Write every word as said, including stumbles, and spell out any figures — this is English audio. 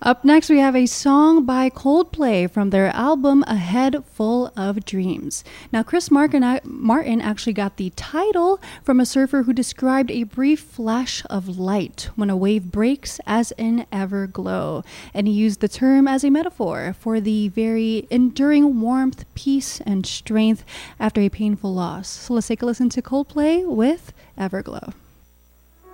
Up next, we have a song by Coldplay from their album A Head Full of Dreams. Now, Chris Martin, Martin actually got the title from a surfer who described a brief flash of light when a wave breaks as an everglow. And he used the term as a metaphor for the very enduring warmth, peace, and strength after a painful loss. So let's take a listen to Coldplay with Everglow.